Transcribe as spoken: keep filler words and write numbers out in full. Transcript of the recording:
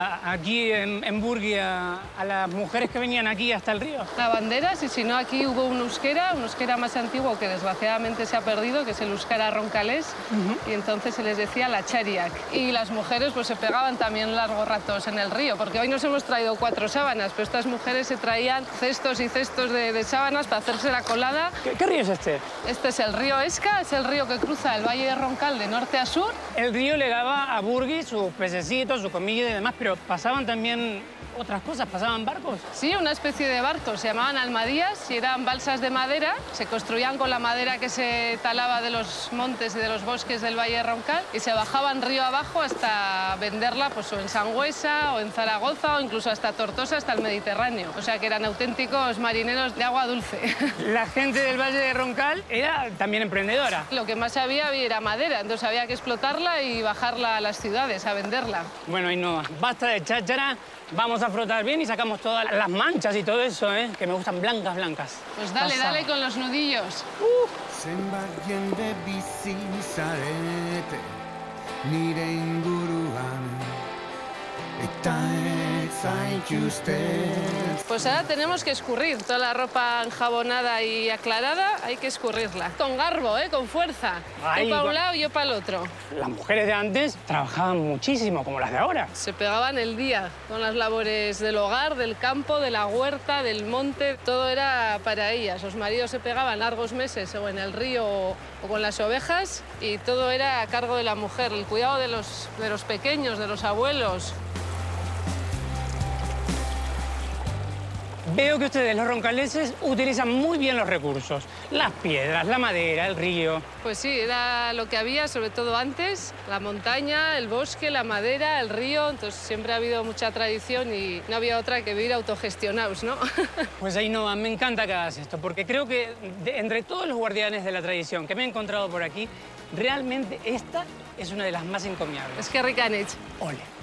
A- Aquí en, en Burgui, a, a las mujeres que venían aquí hasta el río. A banderas, y si no, aquí hubo un euskera, un euskera más antiguo que desgraciadamente se ha perdido, que es el euskera roncalés, uh-huh. Y entonces se les decía la chariac. Y las mujeres pues se pegaban también largos ratos en el río, porque hoy nos hemos traído cuatro sábanas, pero estas mujeres se traían cestos y cestos de, de sábanas para hacerse la colada. ¿Qué, qué río es este? Este es el río Esca, es el río que cruza el Valle de Roncal de norte a sur. El río le daba a Burgui sus pececitos, su comida y demás, pero pasaban también otras cosas, pasaban barcos. Sí, una especie de barcos, se llamaban almadías y eran balsas de madera, se construían con la madera que se talaba de los montes y de los bosques del Valle de Roncal y se bajaban río abajo hasta venderla pues, o en Sangüesa o en Zaragoza o incluso hasta Tortosa, hasta el Mediterráneo. O sea que eran auténticos marineros de agua dulce. La gente del Valle de Roncal era también emprendedora. Lo que más había era madera, entonces había que explotarla y bajarla a las ciudades a venderla. Bueno, Ainhoa, basta de cháchara. Vamos a frotar bien y sacamos todas las manchas y todo eso, ¿eh? Que me gustan blancas, blancas. Pues dale, Pasa. dale con los nudillos. Uh. Pues ahora tenemos que escurrir toda la ropa enjabonada y aclarada, hay que escurrirla. Con garbo, ¿eh? Con fuerza. Ay, tú para un lado y yo para el otro. Las mujeres de antes trabajaban muchísimo, como las de ahora. Se pegaban el día con las labores del hogar, del campo, de la huerta, del monte. Todo era para ellas. Los maridos se pegaban largos meses o en el río o con las ovejas y todo era a cargo de la mujer. El cuidado de los, de los pequeños, de los abuelos. Veo que ustedes, los roncaleses, utilizan muy bien los recursos. Las piedras, la madera, el río. Pues sí, era lo que había, sobre todo antes. La montaña, el bosque, la madera, el río. Entonces siempre ha habido mucha tradición y no había otra que vivir autogestionados, ¿no? Pues Ainhoa, me encanta que hagas esto, porque creo que de, entre todos los guardianes de la tradición que me he encontrado por aquí, realmente esta es una de las más encomiables. Es que ricanich. Ole.